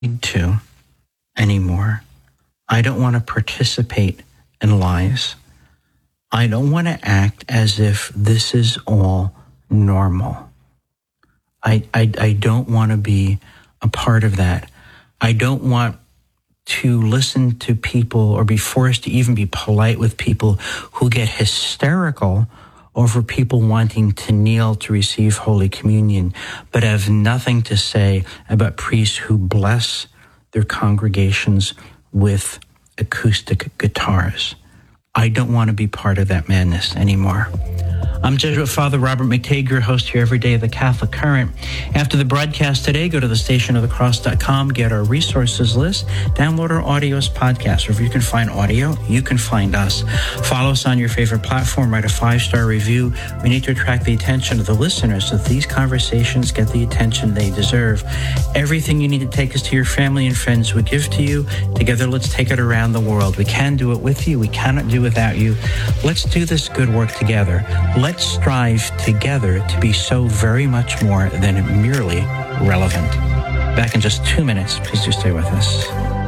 need to anymore. I don't want to participate in lies. I don't want to act as if this is all normal. I don't want to be a part of that. I don't want to listen to people or be forced to even be polite with people who get hysterical over people wanting to kneel to receive Holy Communion, but have nothing to say about priests who bless their congregations with acoustic guitars. I don't want to be part of that madness anymore. I'm Jesuit Father Robert McTague, your host here every day of the Catholic Current. After the broadcast today, go to thestationofthecross.com, get our resources list, download our audio as podcasts. Wherever you can find audio, you can find us. Follow us on your favorite platform, write a 5-star review. We need to attract the attention of the listeners so that these conversations get the attention they deserve. Everything you need to take us to your family and friends we give to you. Together, let's take it around the world. We can do it with you. We cannot do without you. Let's do this good work together. Let's strive together to be so very much more than merely relevant. Back in just 2 minutes. Please do stay with us.